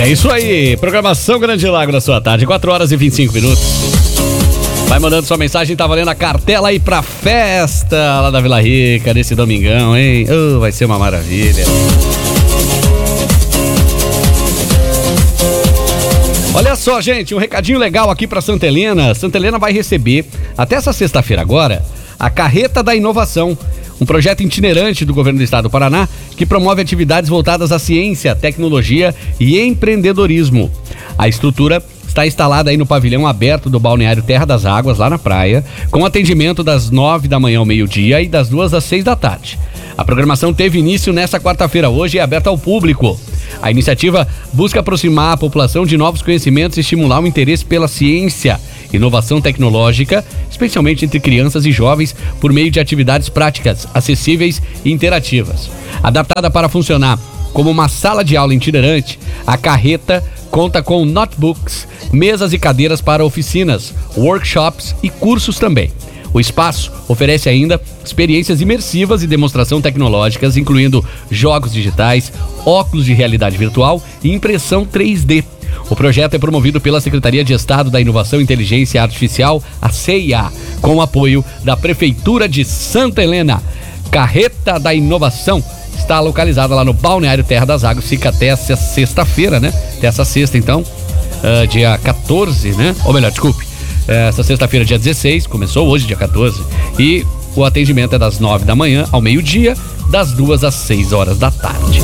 É isso aí, programação Grande Lago na sua tarde, 4 horas e 25 minutos. Vai mandando sua mensagem, tá valendo a cartela aí pra festa lá da Vila Rica, nesse domingão, hein? Vai ser uma maravilha. Olha só, gente, um recadinho legal aqui pra Santa Helena. Santa Helena vai receber, até essa sexta-feira agora, a Carreta da Inovação, um projeto itinerante do governo do estado do Paraná que promove atividades voltadas à ciência, tecnologia e empreendedorismo. A estrutura está instalada aí no pavilhão aberto do balneário Terra das Águas, lá na praia, com atendimento das 9 da manhã ao meio-dia e das 2 às 6 da tarde. A programação teve início nesta quarta-feira, hoje e é aberta ao público. A iniciativa busca aproximar a população de novos conhecimentos e estimular o interesse pela ciência, inovação tecnológica, especialmente entre crianças e jovens, por meio de atividades práticas, acessíveis e interativas. Adaptada para funcionar como uma sala de aula itinerante, a carreta conta com notebooks, mesas e cadeiras para oficinas, workshops e cursos também. O espaço oferece ainda experiências imersivas e demonstração tecnológicas, incluindo jogos digitais, óculos de realidade virtual e impressão 3D. O projeto é promovido pela Secretaria de Estado da Inovação e Inteligência Artificial, a CIA, com o apoio da Prefeitura de Santa Helena. Carreta da Inovação está localizada lá no balneário Terra das Águas, fica até essa sexta-feira, né? Até essa sexta, então, dia 14, né? Ou melhor, desculpe. Essa sexta-feira, dia 16, começou hoje, dia 14, e o atendimento é das 9 da manhã ao meio-dia, das 2 às 6 horas da tarde.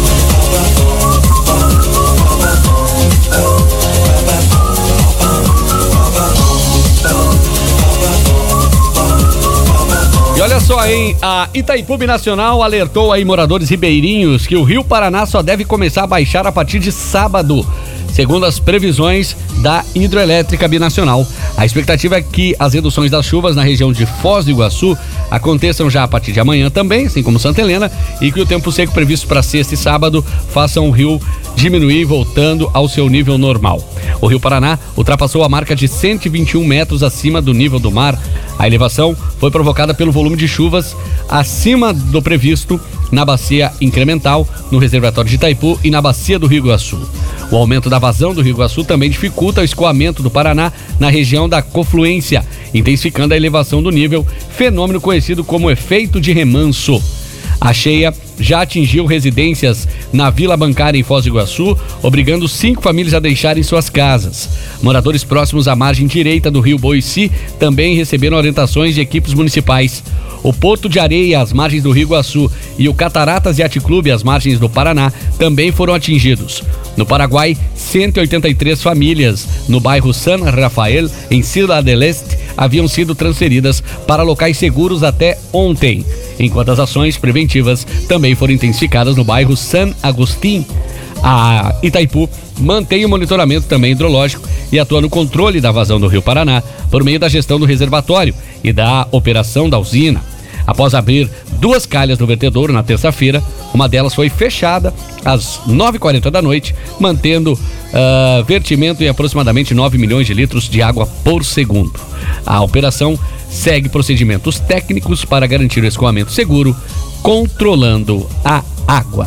E olha só, hein? A Itaipu Binacional alertou aí moradores ribeirinhos que o Rio Paraná só deve começar a baixar a partir de sábado, segundo as previsões da Hidroelétrica Binacional. A expectativa é que as reduções das chuvas na região de Foz do Iguaçu aconteçam já a partir de amanhã também, assim como Santa Helena, e que o tempo seco previsto para sexta e sábado façam o rio diminuir, voltando ao seu nível normal. O Rio Paraná ultrapassou a marca de 121 metros acima do nível do mar. A elevação foi provocada pelo volume de chuvas acima do previsto na bacia incremental, no reservatório de Itaipu e na bacia do Rio Iguaçu. O aumento da vazão do Rio Iguaçu também dificulta o escoamento do Paraná na região da confluência, intensificando a elevação do nível, fenômeno conhecido como efeito de remanso. A cheia já atingiu residências na Vila Bancária em Foz do Iguaçu, obrigando 5 famílias a deixarem suas casas. Moradores próximos à margem direita do rio Boici também receberam orientações de equipes municipais. O Porto de Areia, às margens do Rio Iguaçu, e o Cataratas Yacht Clube, às margens do Paraná, também foram atingidos. No Paraguai, 183 famílias no bairro San Rafael, em Ciudad del Este, haviam sido transferidas para locais seguros até ontem, enquanto as ações preventivas também foram intensificadas no bairro San Agustín. A Itaipu mantém o monitoramento também hidrológico e atua no controle da vazão do Rio Paraná por meio da gestão do reservatório e da operação da usina. Após abrir 2 calhas no vertedouro na terça-feira, uma delas foi fechada às 9h40 da noite, mantendo vertimento em aproximadamente 9 milhões de litros de água por segundo. A operação segue procedimentos técnicos para garantir o escoamento seguro, controlando a água.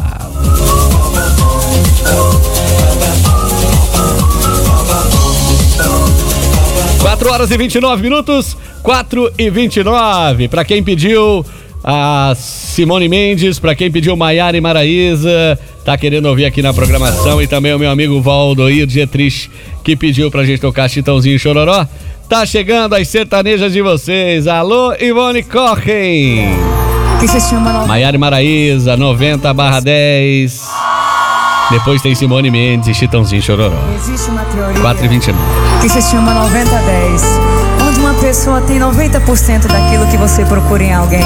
Quatro horas e 29 minutos, 4h29. Para quem pediu a Simone Mendes, para quem pediu Maiara e Maraísa, tá querendo ouvir aqui na programação, e também o meu amigo Valdoir Dietrich, que pediu pra gente tocar Chitãozinho e Chororó. Tá chegando as sertanejas de vocês. Alô, Ivone Correm. Maiara e Maraísa, 90/10. Depois tem Simone Mendes e Chitãozinho e Chororó. Existe uma teoria 4h29. que se chama 90/10, onde uma pessoa tem 90% daquilo que você procura em alguém.